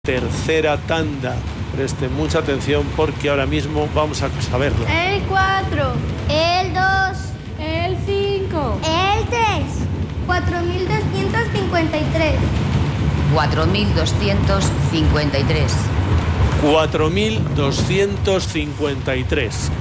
tercera tanda. Presten mucha atención porque ahora mismo vamos a saberlo. El 4, El 2, el 5, el 3, 4.253, 4.253. 4.253.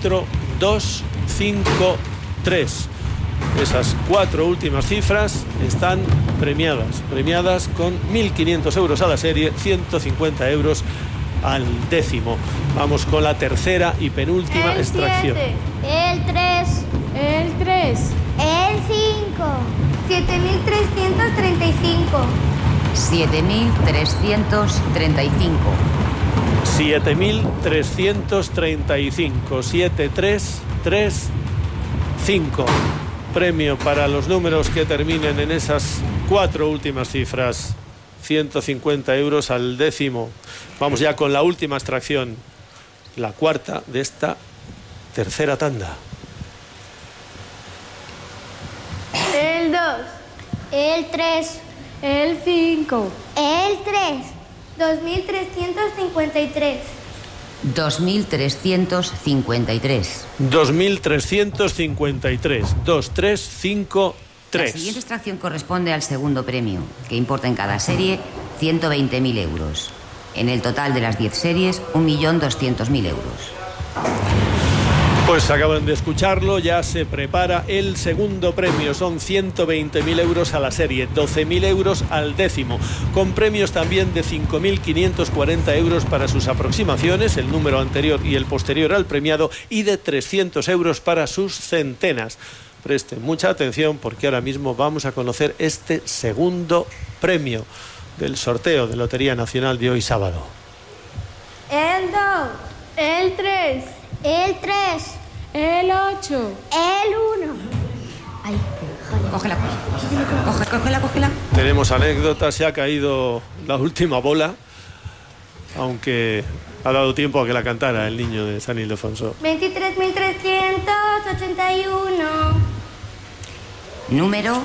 4253. Esas 4 últimas cifras están premiadas con 1.500 euros a la serie, 150 euros al décimo. Vamos con la tercera y penúltima el extracción. 7, el 3, el 3, el 5, 7.335, 7.335. 7.335. 7335. Premio para los números que terminen en esas 4 últimas cifras. 150 euros al décimo. Vamos ya con la última extracción, la cuarta de esta tercera tanda. el 2, el 3, el 5, el 3, 2.353, 2.353. 2.353. 2353. La siguiente extracción corresponde al segundo premio, que importa en cada serie 120.000 euros. En el total de las 10 series, 1.200.000 euros. Pues acaban de escucharlo, ya se prepara el segundo premio. Son 120.000 euros a la serie, 12.000 euros al décimo, con premios también de 5.540 euros para sus aproximaciones, el número anterior y el posterior al premiado, y de 300 euros para sus centenas. Presten mucha atención porque ahora mismo vamos a conocer este segundo premio del sorteo de Lotería Nacional de hoy sábado. el 2, el 3, el 3, el 8, el 1. Ay, Cógela. Cógela. Tenemos anécdotas, se ha caído la última bola, aunque ha dado tiempo a que la cantara el niño de San Ildefonso. 23.381, Número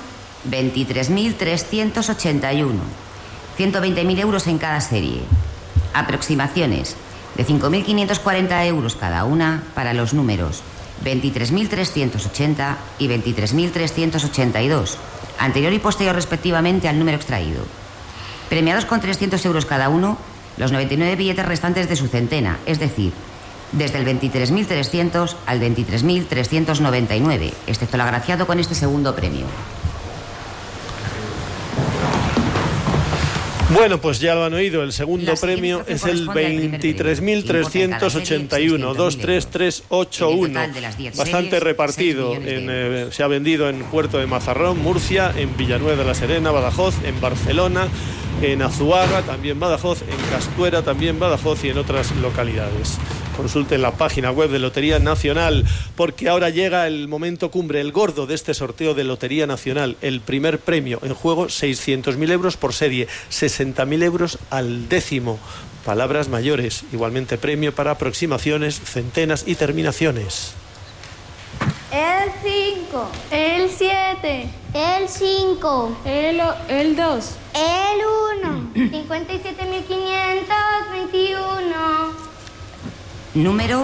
23.381. 120.000 euros en cada serie. Aproximaciones de 5.540 euros cada una para los números 23.380 y 23.382, anterior y posterior respectivamente al número extraído. Premiados con 300 euros cada uno, los 99 billetes restantes de su centena, es decir, desde el 23.300 al 23.399, excepto el agraciado con este segundo premio. Bueno, pues ya lo han oído, el segundo premio es el 23.381, 23381, bastante repartido. Se ha vendido en Puerto de Mazarrón, Murcia, en Villanueva de la Serena, Badajoz, en Barcelona, en Azuaga, también Badajoz, en Castuera, también Badajoz y en otras localidades. Consulten la página web de Lotería Nacional, porque ahora llega el momento cumbre, el gordo de este sorteo de Lotería Nacional. El primer premio en juego, 600.000 euros por serie, 60.000 euros al décimo. Palabras mayores, igualmente premio para aproximaciones, centenas y terminaciones. el 5, el 7, el 5, el 2, el 1, 57.521, Número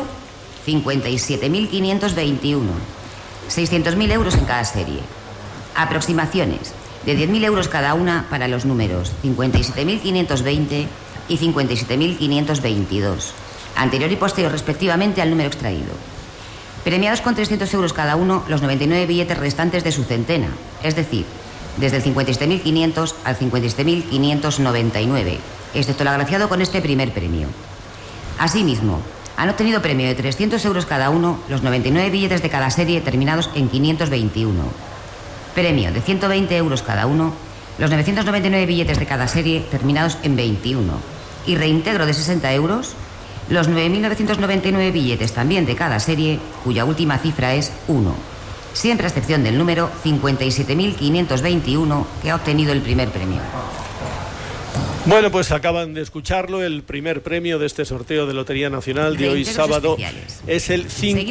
57.521. 600.000 euros en cada serie. Aproximaciones de 10.000 euros cada una para los números 57.520 y 57.522, anterior y posterior respectivamente al número extraído. Premiados con 300 euros cada uno los 99 billetes restantes de su centena, es decir, desde el 57.500 al 57.599, excepto el agraciado con este primer premio. Asimismo, han obtenido premio de 300 euros cada uno los 99 billetes de cada serie terminados en 521. Premio de 120 euros cada uno los 999 billetes de cada serie terminados en 21. Y reintegro de 60 euros los 9.999 billetes también de cada serie, cuya última cifra es 1. Siempre a excepción del número 57.521 que ha obtenido el primer premio. Bueno, pues acaban de escucharlo. El primer premio de este sorteo de Lotería Nacional de hoy sábado es el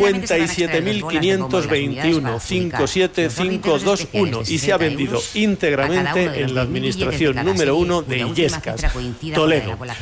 57.521 57521 y se ha vendido íntegramente en la administración número 1 de Illescas, Toledo.